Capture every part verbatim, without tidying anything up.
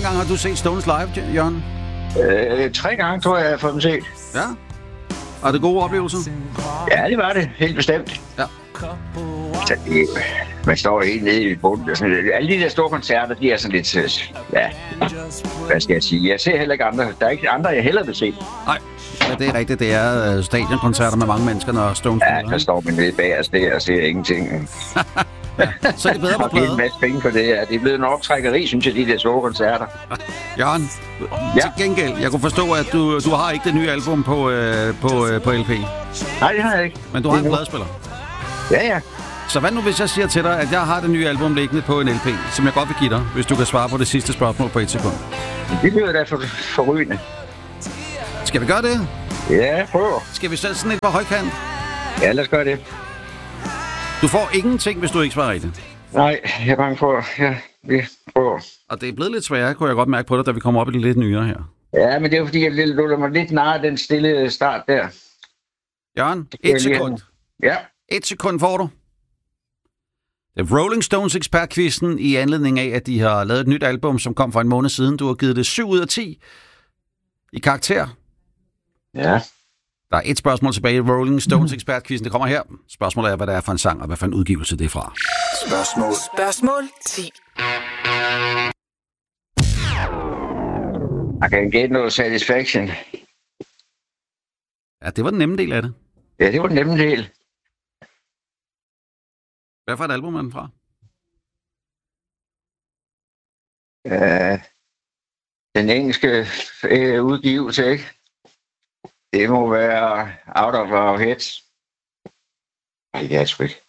mange gange har du set Stones live, Jørgen? Øh, tre gange, tror jeg, jeg har fået dem set. Ja. Var det gode oplevelser? Ja, det var det. Helt bestemt. Ja. Så det, man står helt nede i bunden. Alle de der store koncerter, de er sådan lidt... Ja, hvad skal jeg sige? Jeg ser heller ikke andre. Der er ikke andre, jeg hellere vil se. Nej, ja, det er rigtigt. Det er uh, stadionkoncerter med mange mennesker, når Stones... Ja, der står man nede bag os der og ser ingenting. Så er det bedre på plade. Og en masse penge for det. Ja. Det er blevet en optrækkeri, synes jeg, de der store koncerter. Jørgen, ja. Til gengæld, jeg kunne forstå, at du, du har ikke det nye album på, øh, på, øh, på L P. Nej, det har jeg ikke. Men du har en pladespiller. Ja, ja. Så hvad nu, hvis jeg siger til dig, at jeg har det nye album liggende på en L P, som jeg godt vil give dig, hvis du kan svare på det sidste spørgsmål på et sekund? Det bliver da for, forrygende. Skal vi gøre det? Ja, prøv. Skal vi sætte sådan et på højkant? Ja, lad os gøre det. Du får ingenting, hvis du ikke svarer rigtigt. Nej, jeg er bange for, ja, vi prøver. Og det er blevet lidt sværere, kunne jeg godt mærke på dig, da vi kommer op i det lidt nyere her. Ja, men det er jo fordi, jeg luller mig lidt nær den stille start der. Jørgen, et sekund. Ja. Et sekund får du. Det er Rolling Stones ekspertquizzen i anledning af, at de har lavet et nyt album, som kom for en måned siden. Du har givet det syv ud af ti i karakter. Ja. Der er et spørgsmål tilbage i Rolling Stones ekspertquizzen. Det kommer her. Spørgsmålet er, hvad det er for en sang, og hvad for en udgivelse det er fra. Spørgsmål. Spørgsmål ti. Jeg kan gætte noget Satisfaction. Ja, det var den nemme del af det. Ja, det var den nemme del. Hvad for et album er den fra? Uh, den engelske uh, udgivelse, ikke? Det må være Out of Our Heads. Ej, det er sgu ikke.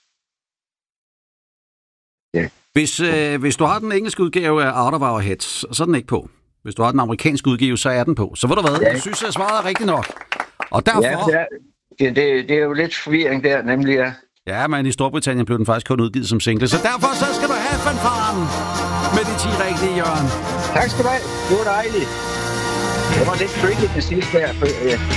Ja. Hvis, øh, hvis du har den engelske udgave af Out of Our Heads, så er den ikke på. Hvis du har den amerikanske udgave, så er den på. Så ved du hvad, ja. Jeg synes, jeg svarede er rigtigt nok. Og derfor... Ja, det er, det, det, det er jo lidt forvirring der, nemlig ja. Ja, men i Storbritannien blev den faktisk kun udgivet som single. Så derfor så skal du have fanfaren med de ti rigtige, Jørgen. Tak skal du have. Det var dejligt. Det var lidt tricky den sidste her.